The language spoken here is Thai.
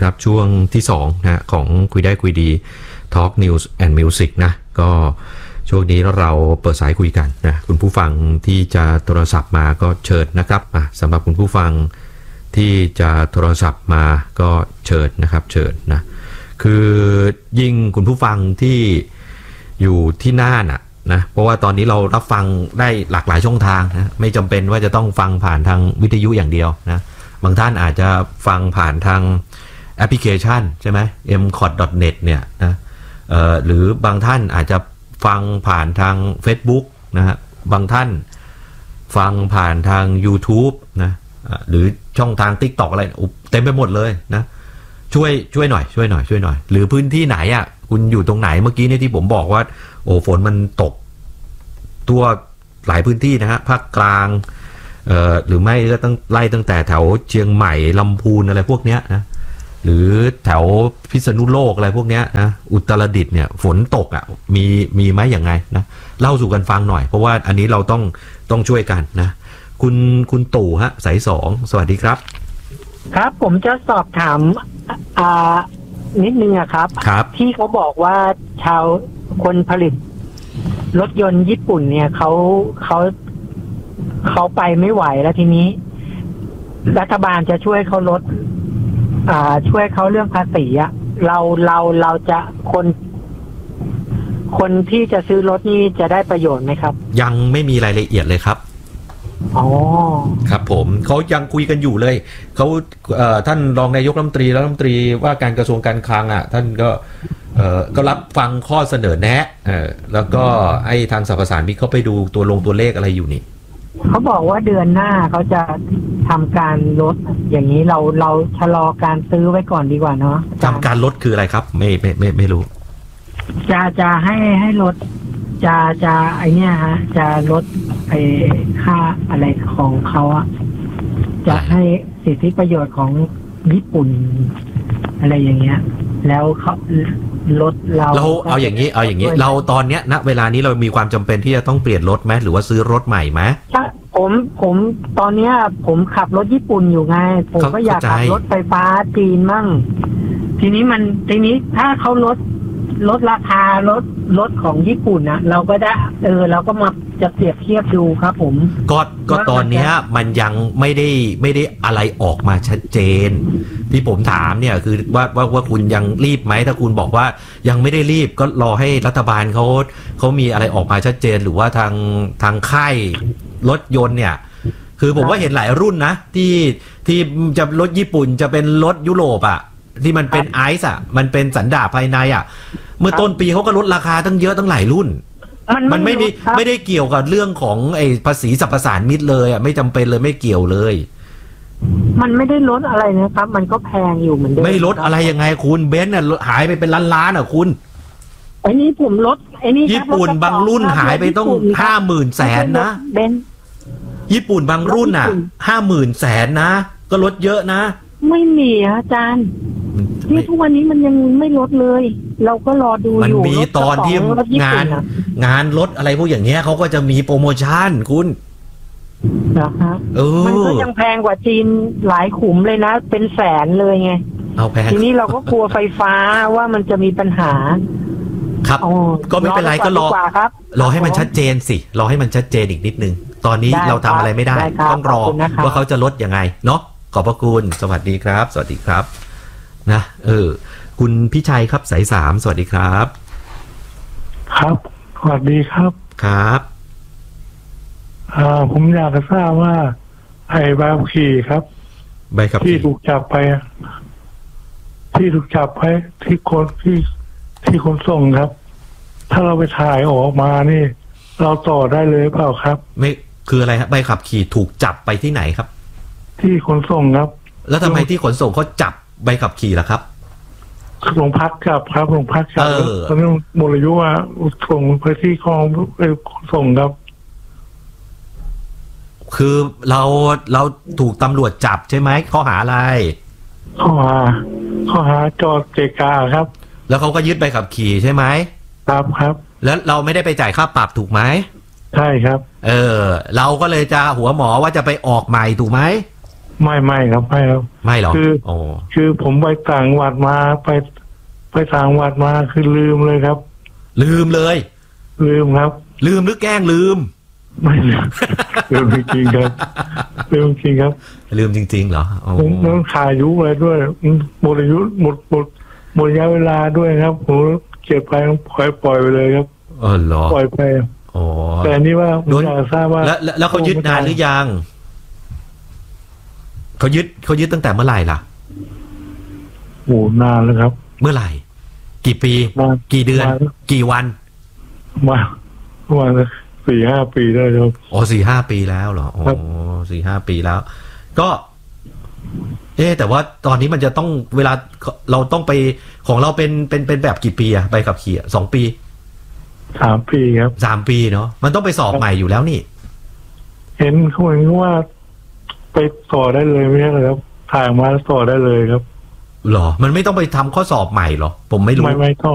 ครับช่วงที่2นะของคุยได้คุยดี Talk News and Music นะก็ช่วงนี้เราเปิดสายคุยกันนะคุณผู้ฟังที่จะโทรศัพท์มาก็เชิญนะครับสำหรับคุณผู้ฟังที่จะโทรศัพท์มาก็เชิญนะครับเชิญนะคือยิ่งคุณผู้ฟังที่อยู่ที่น่านนะเพราะว่าตอนนี้เรารับฟังได้หลากหลายช่องทางนะไม่จำเป็นว่าจะต้องฟังผ่านทางวิทยุอย่างเดียวนะบางท่านอาจจะฟังผ่านทางแอปพลิเคชันใช่ไหม mcot.net เนี่ยนะหรือบางท่านอาจจะฟังผ่านทาง Facebook นะฮะบางท่านฟังผ่านทาง YouTube นะหรือช่องทาง TikTok อะไรเต็มไปหมดเลยนะช่วยหน่อยหรือพื้นที่ไหนคุณอยู่ตรงไหนเมื่อกี้เนี่ยที่ผมบอกว่าโอ้ฝนมันตกทั่วหลายพื้นที่นะฮะภาคกลางหรือไม่ก็ต้องไล่ตั้งแต่แถวเชียงใหม่ลำพูนอะไรพวกเนี้ยนะหรือแถวพิษณุโลกอะไรพวกเนี้ยนะอุตรดิตถ์เนี่ยฝนตกมีไหมอย่างไงนะเล่าสู่กันฟังหน่อยเพราะว่าอันนี้เราต้องช่วยกันนะคุณตู่ฮะสาย2สวัสดีครับครับผมจะสอบถามนิดนึงครับที่เขาบอกว่าชาวคนผลิตรถยนต์ญี่ปุ่นเนี่ยเขาไปไม่ไหวแล้วทีนี้รัฐบาลจะช่วยเขาลดช่วยเขาเรื่องภาษีเราจะคนที่จะซื้อรถนี่จะได้ประโยชน์ไหมครับยังไม่มีรายละเอียดเลยครับอ๋อครับผมเขายังคุยกันอยู่เลยเขาท่านรองนายกรัฐมนตรีว่าการกระทรวงการคลังท่านก็รับฟังข้อเสนอแนะแล้วก็ให้ทางสรรพสามิตเขาไปดูตัวเลขอะไรอยู่นี่เขาบอกว่าเดือนหน้าเขาจะทำการลดอย่างนี้เราชะลอการซื้อไว้ก่อนดีกว่าเนาะทำการลดคืออะไรครับไม่รู้จะให้ลดจะไอเนี้ยฮะจะลดไอค่าอะไรของเขาจะให้สิทธิประโยชน์ของญี่ปุ่นอะไรอย่างเงี้ยแล้วเขาลดเราเอาอย่างนี้เราตอนเนี้ยณเวลานี้เรามีความจำเป็นที่จะต้องเปลี่ยนรถไหมหรือว่าซื้อรถใหม่ไหมผมตอนเนี้ยผมขับรถญี่ปุ่นอยู่ไงผมก็อยากขับรถไฟฟ้าจีนมั่งทีนี้ถ้าเขาลดราคารถของญี่ปุ่นเราก็ได้เราก็มาจะเปรียบเทียบดูครับผมก็ตอนเนี้ยมันยังไม่ได้อะไรออกมาชัดเจนที่ผมถามเนี่ยคือว่าคุณยังรีบไหมถ้าคุณบอกว่ายังไม่ได้รีบก็รอให้รัฐบาลเขามีอะไรออกมาชัดเจนหรือว่าทางค่ายรถยนต์เนี่ยคือผมว่าเห็นหลายรุ่นนะที่จะรถญี่ปุ่นจะเป็นรถยุโรปที่มันเป็นไอซ์มันเป็นสันดาปภายในเมื่อต้นปีเขาก็ลดราคาตั้งเยอะตั้งหลายรุ่นมันไม่ได้เกี่ยวกับเรื่องของไอ้ภาษีสรรพสานมิตเลยไม่จำเป็นเลยไม่เกี่ยวเลยมันไม่ได้ลดอะไรนะครับมันก็แพงอยู่เหมือนเดิมไม่ลดอะไรยังไงคุณเบนซ์หายไปเป็นล้านคุณไอ้นี่ผมลดไอ้นี่ญี่ปุ่นบางรุ่นหายไปต้อง50,000แสนนะเบนซ์ญี่ปุ่นบางรุ่น50,000แสนนะก็ลดเยอะนะไม่มีอาจารย์ที่ทุกวันนี้มันยังไม่ลดเลยเราก็รอดูอยู่มันมีตอนที่งานลดอะไรพวกอย่างเงี้ยเขาก็จะมีโปรโมชั่นคุณนะครับมันก็ยังแพงกว่าจีนหลายขุมเลยนะเป็นแสนเลยไงเอาแพงทีนี้เราก็กลัวไฟฟ้าว่ามันจะมีปัญหาครับก็ไม่เป็นไรก็รอให้มันชัดเจนสิรอให้มันชัดเจนอีกนิดนึงตอนนี้เราทำอะไรไม่ได้ต้องรอว่าเขาจะลดยังไงเนาะขอบพระคุณสวัสดีครับสวัสดีครับนะคุณพี่ชัยครับสาย3สวัสดีครับครับสวัสดีครับครับผมอยากจะทราบว่าไอ้ใบขับขี่ครับใบขับขี่ที่ถูกจับไปที่คนที่ขนส่งครับถ้าเราไปถ่ายออกมานี่เราต่อได้เลยเปล่าครับไม่คืออะไรครับใบขับขี่ถูกจับไปที่ไหนครับที่ขนส่งครับแล้วทำไมที่ขนส่งเขาจับใบขับขี่ล่ะครับโรงพักจับครับโรงพักจับตอนนี้หมดอายุส่งไปที่กองขนส่งครับคือเราถูกตำรวจจับใช่ไหมข้อหาอะไรข้อหาจอดเกะกะครับแล้วเขาก็ยึดใบขับขี่ใช่ไหมครับแล้วเราไม่ได้ไปจ่ายค่าปรับถูกไหมใช่ครับเราก็เลยจะหัวหมอว่าจะไปออกใหม่ถูกไหมไม่ครับไม่ครับไม่หรอคือผมไปต่างจังหวัดมาไปต่างจังหวัดมาคือลืมเลยครับลืมเลยลืมครับลืมหรือแกล้งลืมไม่ลืม ลืมจริงๆครับลืมจริงครับลืมจริงๆเหรออ๋อผมต้องขายุอะไรด้วยหมดอายุหมดระยะเวลาด้วยครับผมเก็บไปปล่อยไปเลยครับเหรอปล่อยไปอ๋อแต่อันนี่ว่าผมอยากทราบว่าแล้วเขายึดนานหรือยังเขายึดตั้งแต่เมื่อไหร่ล่ะโอ้นานแล้วครับเมื่อไหร่ กี่ปีนานกี่เดือน กี่วันมา4-5 ปีได้ครับอ๋อ4-5 ปีแล้วเหรออ๋อครับ 4-5 ปีแล้ว ก็แต่ว่าตอนนี้มันจะต้องเวลาเราต้องไปของเราเป็นแบบกี่ปีอะใบขับขี่2 ปี 3 ปีครับ 3 ปีเนาะมันต้องไปสอบใหม่อยู่แล้วนี่เห็นเขาบอกว่าไปต่อได้เลยไม่ใช่เหรอครับถ่ายมาแล้วต่อได้เลยครับเหรอมันไม่ต้องไปทำข้อสอบใหม่เหรอผมไม่รู้ไม่ต้อง